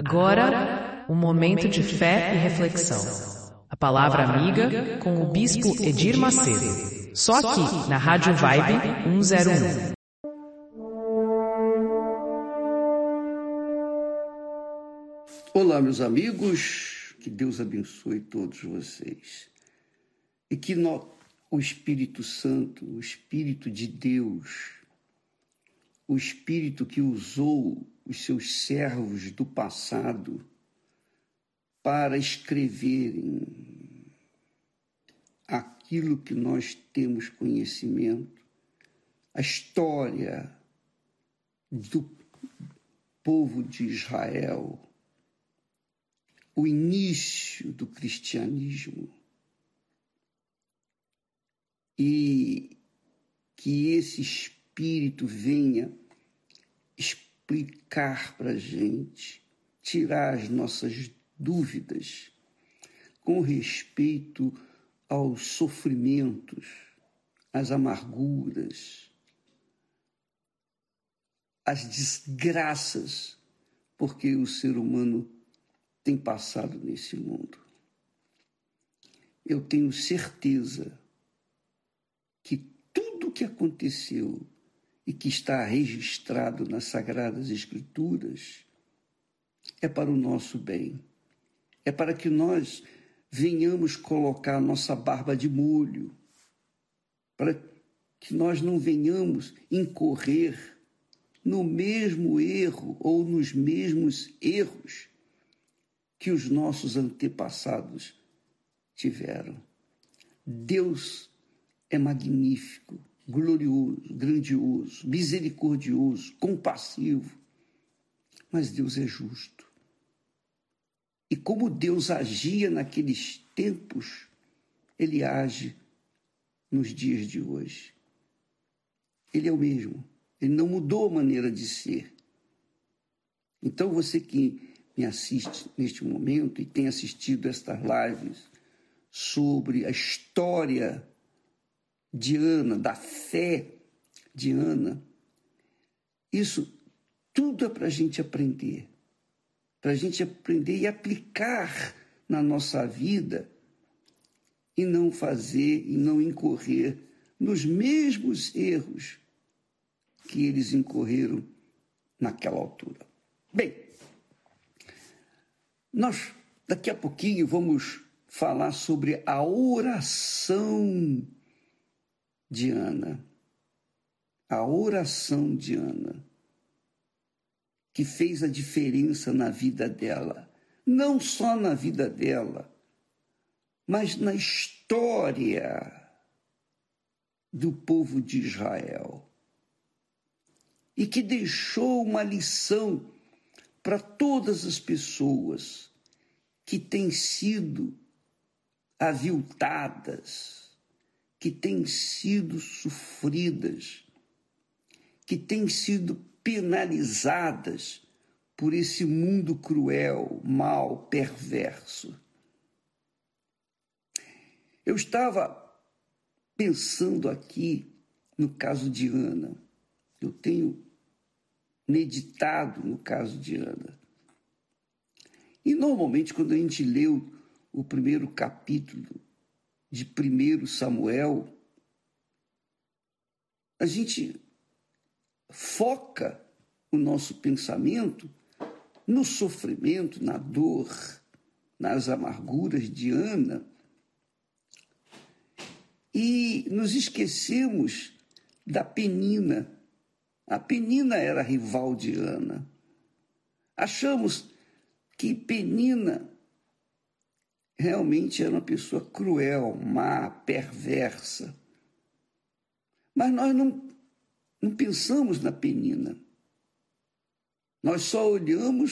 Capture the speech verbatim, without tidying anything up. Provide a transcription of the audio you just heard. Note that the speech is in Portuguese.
Agora, um momento de fé e reflexão. A palavra amiga com o Bispo Edir Macedo. Só aqui, na Rádio Vibe cento e um. Olá, meus amigos, que Deus abençoe todos vocês. E que no, o Espírito Santo, o Espírito de Deus, o Espírito que usou os seus servos do passado para escreverem aquilo que nós temos conhecimento, a história do povo de Israel, o início do cristianismo, e que esse Espírito venha explicar para a gente, tirar as nossas dúvidas com respeito aos sofrimentos, às amarguras, às desgraças, porque o ser humano tem passado nesse mundo. Eu tenho certeza que tudo o que aconteceu e que está registrado nas Sagradas Escrituras é para o nosso bem. É para que nós venhamos colocar nossa barba de molho, para que nós não venhamos incorrer no mesmo erro ou nos mesmos erros que os nossos antepassados tiveram. Deus é magnífico, glorioso, grandioso, misericordioso, compassivo, mas Deus é justo. E como Deus agia naqueles tempos, Ele age nos dias de hoje. Ele é o mesmo, Ele não mudou a maneira de ser. Então você que me assiste neste momento e tem assistido estas lives sobre a história de Ana, da fé de Ana, isso tudo é para a gente aprender, para a gente aprender e aplicar na nossa vida e não fazer e não incorrer nos mesmos erros que eles incorreram naquela altura. Bem, nós daqui a pouquinho vamos falar sobre a oração de Ana, a oração de Ana, que fez a diferença na vida dela, não só na vida dela, mas na história do povo de Israel, e que deixou uma lição para todas as pessoas que têm sido aviltadas, que têm sido sofridas, que têm sido penalizadas por esse mundo cruel, mau, perverso. Eu estava pensando aqui no caso de Ana. Eu tenho meditado no caso de Ana. E normalmente quando a gente lê o, o primeiro capítulo de primeiro Samuel, a gente foca o nosso pensamento no sofrimento, na dor, nas amarguras de Ana, e nos esquecemos da Penina. A Penina era rival de Ana. Achamos que Penina realmente era uma pessoa cruel, má, perversa. Mas nós não, não pensamos na Penina. Nós só olhamos